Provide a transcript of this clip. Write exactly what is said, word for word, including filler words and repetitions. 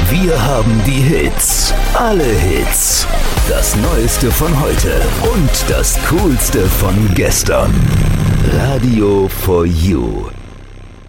Wir haben die Hits. Alle Hits. Das Neueste von heute und das Coolste von gestern. Radio for You.